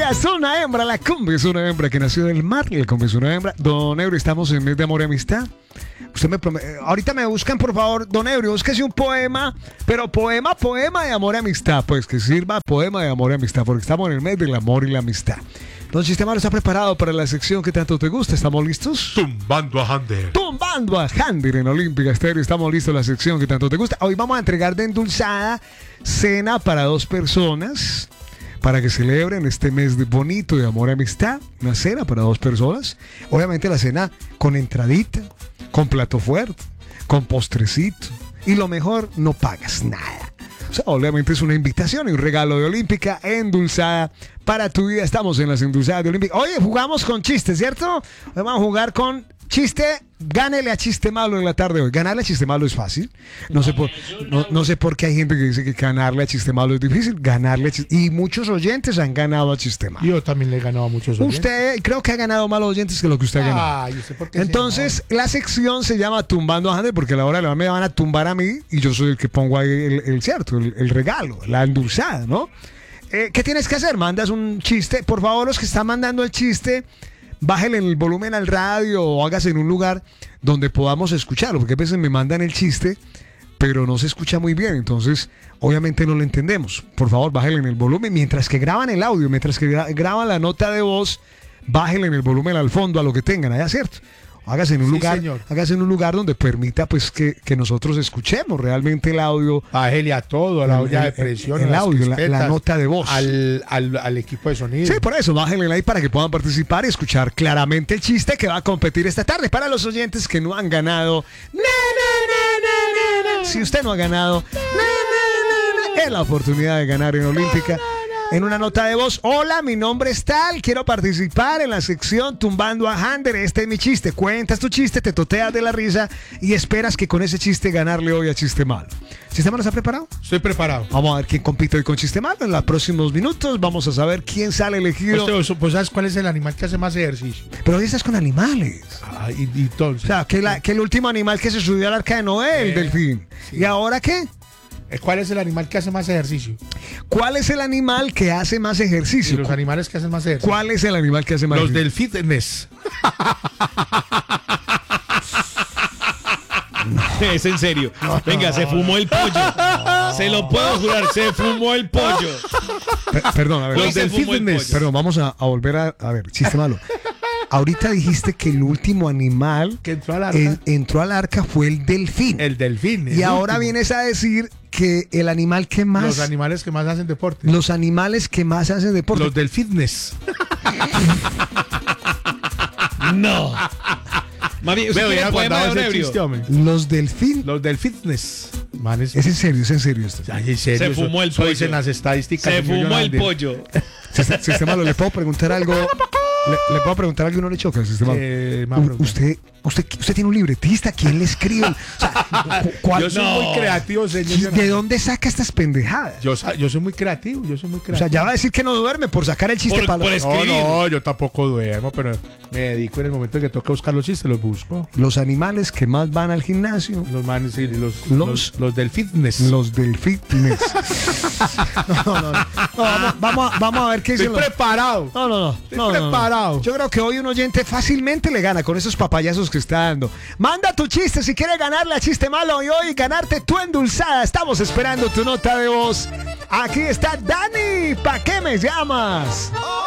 es una hembra, la cumbia es una hembra que nació del mar, la cumbia es una hembra. Don Ebro, estamos en mes de amor y amistad. Usted me promete, ahorita me buscan, por favor, don Ebro, búsquese un poema, pero poema de amor y amistad, pues que sirva poema de amor y amistad, porque estamos en el mes del amor y la amistad. Don Chiste Malo está preparado para la sección que tanto te gusta. ¿Estamos listos? Tumbando a Hander. Tumbando a Hander en Olímpica Estéreo. Estamos listos, la sección que tanto te gusta. Hoy vamos a entregar de endulzada cena para 2 personas para que celebren este mes de bonito de amor y amistad. Una cena para 2 personas. Obviamente la cena con entradita, con plato fuerte, con postrecito. Y lo mejor, no pagas nada. O sea, obviamente es una invitación y un regalo de Olímpica endulzada para tu vida. Estamos en las endulzadas de Olímpica. Oye, jugamos con chistes, ¿cierto? Hoy vamos a jugar con chiste. Gánele a Chiste Malo en la tarde de hoy. Ganarle a Chiste Malo es fácil. No sé por qué hay gente que dice que ganarle a Chiste Malo es difícil. Ganarle a Chiste... Y muchos oyentes han ganado a Chiste Malo. Yo también le he ganado a muchos oyentes. Usted creo que ha ganado más oyentes que lo que usted ha ganado. Yo sé por qué. Entonces, la sección se llama Tumbando a Hander porque a la hora de la me van a tumbar a mí y yo soy el que pongo ahí el regalo, la endulzada, ¿no? ¿Qué tienes que hacer? Mandas un chiste. Por favor, los que están mandando el chiste, bájale el volumen al radio o hágase en un lugar donde podamos escucharlo, porque a veces me mandan el chiste, pero no se escucha muy bien, entonces obviamente no lo entendemos. Por favor, bájale en el volumen mientras que graban el audio, mientras que graban la nota de voz, bájale en el volumen al fondo a lo que tengan allá, ¿cierto? Hágase en un lugar, señor. Hágase en un lugar donde permita pues que nosotros escuchemos realmente el audio. Bájele a todo, a la olla de presión, el audio, la nota de voz. Al equipo de sonido. Sí, por eso, bájenle ahí para que puedan participar y escuchar claramente el chiste que va a competir esta tarde. Para los oyentes que no han ganado, si usted no ha ganado, es la oportunidad de ganar en Olímpica. En una nota de voz: hola, mi nombre es tal, quiero participar en la sección Tumbando a Hander. Este es mi chiste. Cuentas tu chiste, te toteas de la risa y esperas que con ese chiste ganarle hoy a Chiste Malo. ¿Chiste Malo está preparado? Estoy preparado. Vamos a ver quién compite hoy con Chiste Malo. En los próximos minutos vamos a saber quién sale elegido. Pues ¿sabes cuál es el animal que hace más ejercicio? Pero hoy estás con animales. Y entonces. O sea, que el último animal que se subió al arca de Noé, el delfín. Sí. ¿Y ahora qué? ¿Cuál es el animal que hace más ejercicio? ¿Cuál es el animal que hace más ejercicio? Y los animales que hacen más ejercicio. ¿Cuál es el animal que hace más ejercicio? Los del fitness. No. Es en serio. Venga, se fumó el pollo. Se lo puedo jurar, se fumó el pollo. Perdón, a ver. Los del fitness. Perdón, vamos a volver a ver, Chiste Malo. Ahorita dijiste que el último animal que entró al arca fue el delfín. El delfín. Y ahora último. Vienes a decir que el animal que más... Los animales que más hacen deporte. Los animales que más hacen deporte. Los del fitness. No. Mami, ¿usted quiere poema de Don Ebrio? Los del fin. Los del fitness. Man, es en serio esto. Ay, en serio. Se fumó el pollo. En las estadísticas. Se fumó el pollo. Sistema, ¿le puedo preguntar algo? ¿Le puedo preguntar algo y no le choca, Sistema? Usted tiene un libretista, ¿quién le escribe? O sea, yo soy muy creativo, señor. ¿De dónde saca estas pendejadas? Yo soy muy creativo, O sea, ya va a decir que no duerme por sacar el chiste por escribir. No, yo tampoco duermo, pero me dedico en el momento en que toca buscar los chistes, los busco. Los animales que más van al gimnasio. Los manes, sí, los del fitness. Los del fitness. No, vamos a ver qué Estoy preparado. No. Estoy preparado. Yo creo que hoy un oyente fácilmente le gana con esos papayazos que está dando. Manda tu chiste si quieres ganarle a Chiste Malo y hoy ganarte tu endulzada. Estamos esperando tu nota de voz. Aquí está Dani. ¿Para qué me llamas?